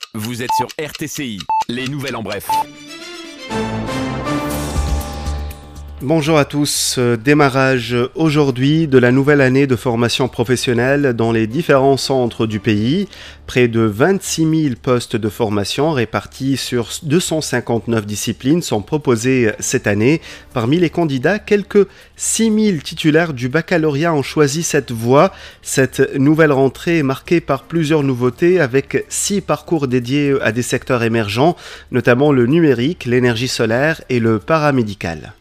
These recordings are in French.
Vous êtes sur RTCI, les nouvelles en bref. Bonjour à tous, démarrage aujourd'hui de la nouvelle année de formation professionnelle dans les différents centres du pays. Près de 26 000 postes de formation répartis sur 259 disciplines sont proposés cette année. Parmi les candidats, quelques 6 000 titulaires du baccalauréat ont choisi cette voie. Cette nouvelle rentrée est marquée par plusieurs nouveautés avec 6 parcours dédiés à des secteurs émergents, notamment le numérique, l'énergie solaire et le paramédical.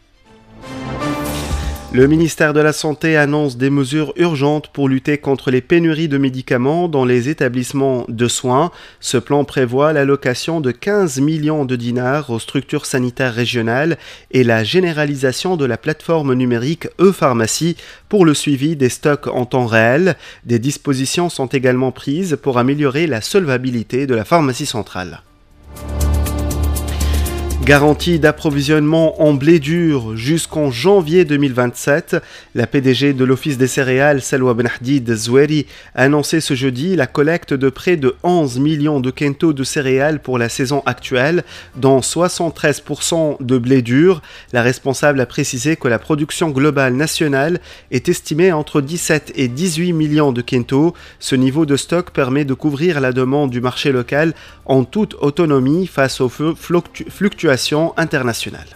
Le ministère de la Santé annonce des mesures urgentes pour lutter contre les pénuries de médicaments dans les établissements de soins. Ce plan prévoit l'allocation de 15 millions de dinars aux structures sanitaires régionales et la généralisation de la plateforme numérique e-pharmacie pour le suivi des stocks en temps réel. Des dispositions sont également prises pour améliorer la solvabilité de la pharmacie centrale. Garantie d'approvisionnement en blé dur jusqu'en janvier 2027. La PDG de l'Office des céréales, Salwa Benhdid Zoueri, a annoncé ce jeudi la collecte de près de 11 millions de quintaux de céréales pour la saison actuelle, dont 73% de blé dur. La responsable a précisé que la production globale nationale est estimée entre 17 et 18 millions de quintaux. Ce niveau de stock permet de couvrir la demande du marché local en toute autonomie face aux fluctuations internationales.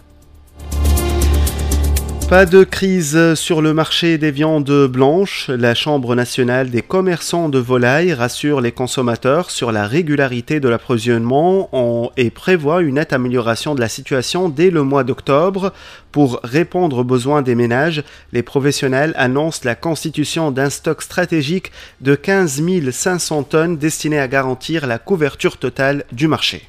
Pas de crise sur le marché des viandes blanches. La Chambre nationale des commerçants de volailles rassure les consommateurs sur la régularité de l'approvisionnement et prévoit une nette amélioration de la situation dès le mois d'octobre. Pour répondre aux besoins des ménages, les professionnels annoncent la constitution d'un stock stratégique de 15 500 tonnes destiné à garantir la couverture totale du marché.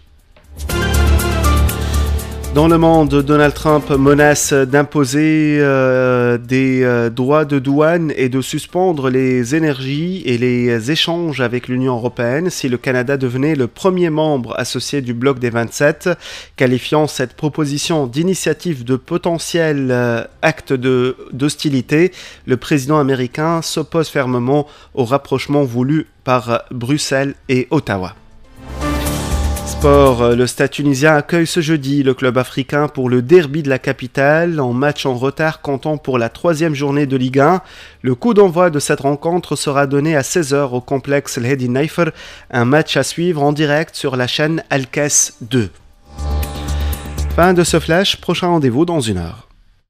Dans le monde, Donald Trump menace d'imposer des droits de douane et de suspendre les énergies et les échanges avec l'Union européenne si le Canada devenait le premier membre associé du bloc des 27, qualifiant cette proposition d'initiative de potentiel acte d'hostilité. Le président américain s'oppose fermement au rapprochement voulu par Bruxelles et Ottawa. Sport, le Stade tunisien accueille ce jeudi le club africain pour le derby de la capitale, en match en retard comptant pour la 3e journée de Ligue 1. Le coup d'envoi de cette rencontre sera donné à 16h au complexe El Hedi Naifer, un match à suivre en direct sur la chaîne Al-Kas 2. Fin de ce flash, prochain rendez-vous dans 1 heure.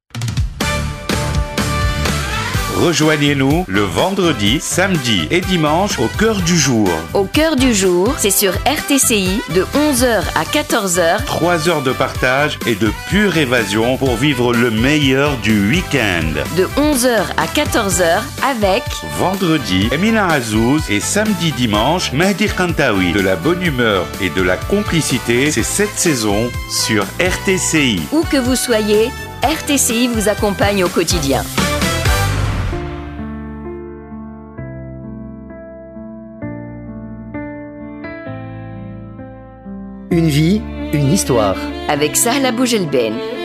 Rejoignez-nous le vendredi, samedi et dimanche au cœur du jour. Au cœur du jour, c'est sur RTCI de 11h à 14h. 3 heures de partage et de pure évasion pour vivre le meilleur du week-end. De 11h à 14h avec vendredi, Emina Azouz et samedi-dimanche, Mehdi Kantaoui. De la bonne humeur et de la complicité, c'est cette saison sur RTCI. Où que vous soyez, RTCI vous accompagne au quotidien. Une vie, une histoire. Avec Sahla Boujelben.